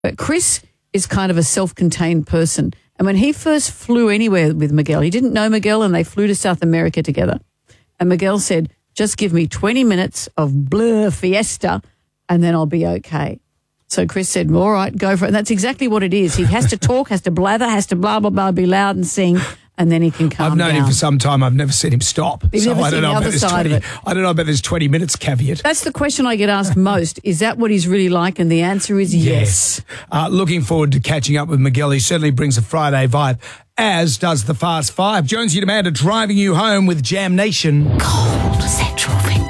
But Chris is kind of a self-contained person. And when he first flew anywhere with Miguel, he didn't know Miguel and they flew to South America together. And Miguel said, just give me 20 minutes of blur fiesta and then I'll be okay. So Chris said, all right, go for it. And that's exactly what it is. He has to talk, has to blather, has to blah, blah, blah, be loud and sing, and then he can calm down. I've known him for some time. I've never seen him stop. You've never seen the other side of it. I don't know about this 20 minutes caveat. That's the question I get asked most. Is that what he's really like? And the answer is yes. Looking forward to catching up with Miguel. He certainly brings a Friday vibe, as does the Fast Five. Jonesy and Amanda driving you home with Jam Nation. Cold Central.